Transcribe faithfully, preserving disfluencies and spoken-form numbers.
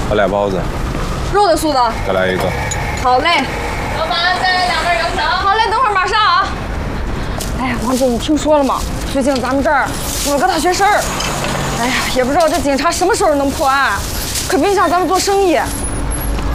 我来包子。 肉的、素的？ 再来一个。 好嘞。 老板，再来两份羊肠。 好嘞，等会儿马上啊。哎呀，王姐，你听说了吗？最近咱们这儿出了个大缺事儿。哎呀，也不知道这警察什么时候能破案，可别影响咱们做生意。